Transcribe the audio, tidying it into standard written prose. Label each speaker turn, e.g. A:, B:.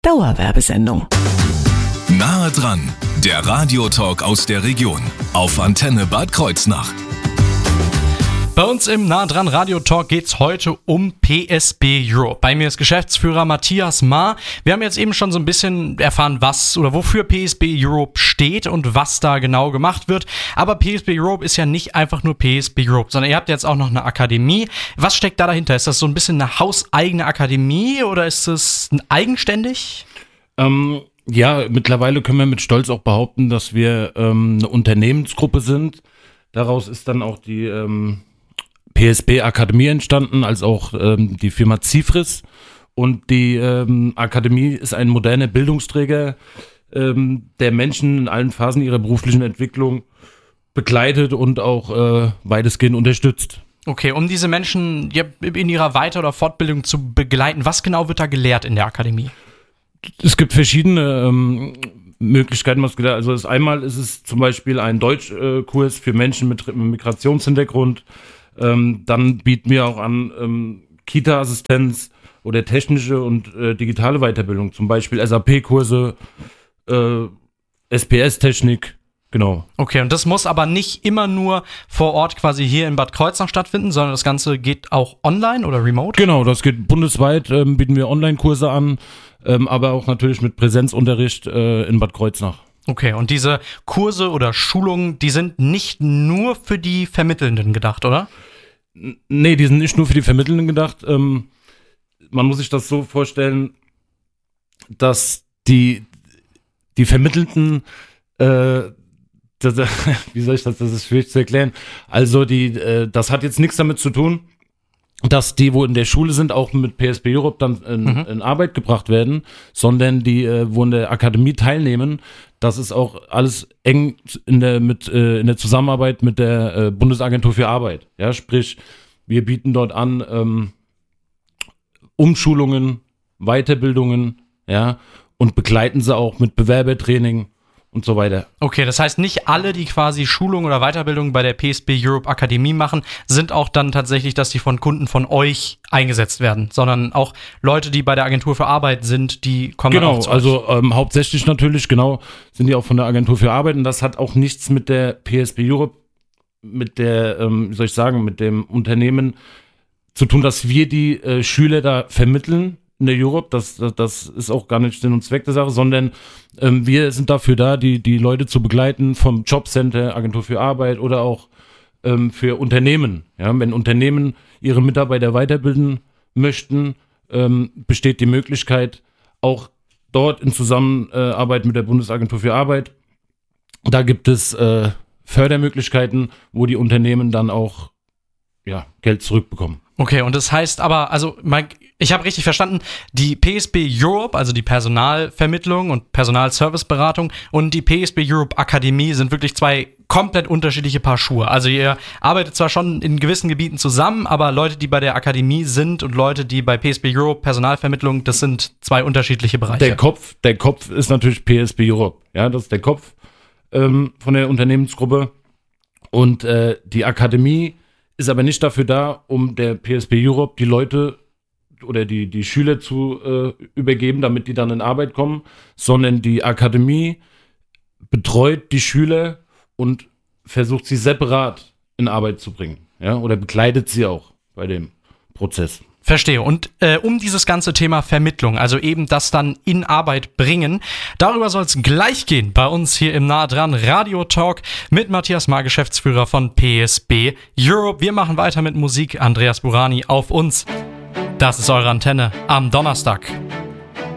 A: Dauerwerbesendung.
B: Nahe dran, der Radiotalk aus der Region auf Antenne Bad Kreuznach.
C: Bei uns im Nahe dran Radiotalk geht's heute um PSB Europe. Bei mir ist Geschäftsführer Matthias Maar. Wir haben jetzt eben schon so ein bisschen erfahren, was oder wofür PSB Europe steht und was da genau gemacht wird. Aber PSB Europe ist ja nicht einfach nur PSB Europe, sondern ihr habt jetzt auch noch eine Akademie. Was steckt da dahinter? Ist das so ein bisschen eine hauseigene Akademie oder ist es eigenständig?
D: Ja, mittlerweile können wir mit Stolz auch behaupten, dass wir eine Unternehmensgruppe sind. Daraus ist dann auch die PSB Akademie entstanden, als auch die Firma Zifris. Und die Akademie ist ein moderner Bildungsträger, der Menschen in allen Phasen ihrer beruflichen Entwicklung begleitet und auch weitestgehend unterstützt.
C: Okay, um diese Menschen in ihrer Weiter- oder Fortbildung zu begleiten, was genau wird da gelehrt in der Akademie?
D: Es gibt verschiedene Möglichkeiten, was gelehrt. Also einmal ist es zum Beispiel ein Deutschkurs für Menschen mit Migrationshintergrund. Dann bieten wir auch an Kita-Assistenz oder technische und digitale Weiterbildung, zum Beispiel SAP-Kurse, SPS-Technik, genau.
C: Okay, und das muss aber nicht immer nur vor Ort quasi hier in Bad Kreuznach stattfinden, sondern das Ganze geht auch online oder remote?
D: Genau, das geht bundesweit, bieten wir Online-Kurse an, aber auch natürlich mit Präsenzunterricht in Bad Kreuznach.
C: Okay, und diese Kurse oder Schulungen, die sind nicht nur für die Vermittelnden gedacht, oder?
D: Nee, die sind nicht nur für die Vermittelnden gedacht. Man muss sich das so vorstellen, dass die Vermittelnden, wie soll ich das ist schwierig zu erklären. Also das hat jetzt nichts damit zu tun, dass die, wo in der Schule sind, auch mit PSB Europe dann in Arbeit gebracht werden, sondern die, wo in der Akademie teilnehmen. Das ist auch alles eng in der Zusammenarbeit mit der Bundesagentur für Arbeit. Ja, sprich, wir bieten dort an Umschulungen, Weiterbildungen, ja, und begleiten sie auch mit Bewerbertraining und so weiter.
C: Okay, das heißt, nicht alle, die quasi Schulung oder Weiterbildung bei der PSB Europe Akademie machen, sind auch dann tatsächlich, dass die von Kunden von euch eingesetzt werden, sondern auch Leute, die bei der Agentur für Arbeit sind, die kommen dann auch zu euch.
D: Also hauptsächlich natürlich, sind die auch von der Agentur für Arbeit und das hat auch nichts mit der PSB Europe, mit der, mit dem Unternehmen zu tun, dass wir die Schüler da vermitteln in der Europe, das ist auch gar nicht Sinn und Zweck der Sache, sondern wir sind dafür da, die Leute zu begleiten vom Jobcenter, Agentur für Arbeit oder auch für Unternehmen. Ja, wenn Unternehmen ihre Mitarbeiter weiterbilden möchten, besteht die Möglichkeit, auch dort in Zusammenarbeit mit der Bundesagentur für Arbeit, da gibt es Fördermöglichkeiten, wo die Unternehmen dann auch Geld zurückbekommen.
C: Okay, und das heißt aber, also ich habe richtig verstanden, die PSB Europe, also die Personalvermittlung und Personalserviceberatung und die PSB Europe Akademie sind wirklich zwei komplett unterschiedliche Paar Schuhe. Also ihr arbeitet zwar schon in gewissen Gebieten zusammen, aber Leute, die bei der Akademie sind und Leute, die bei PSB Europe Personalvermittlung, das sind zwei unterschiedliche Bereiche.
D: Der Kopf ist natürlich PSB Europe. Ja, das ist der Kopf von der Unternehmensgruppe. Und die Akademie ist aber nicht dafür da, um der PSB Europe die Leute oder die Schüler zu übergeben, damit die dann in Arbeit kommen, sondern die Akademie betreut die Schüler und versucht sie separat in Arbeit zu bringen, ja, oder begleitet sie auch bei dem Prozess.
C: Verstehe. Und um dieses ganze Thema Vermittlung, also eben das dann in Arbeit bringen, darüber soll es gleich gehen bei uns hier im Nahe dran Radiotalk mit Matthias Maar, Geschäftsführer von PSB Europe. Wir machen weiter mit Musik. Andreas Burani auf uns. Das ist eure Antenne am Donnerstag.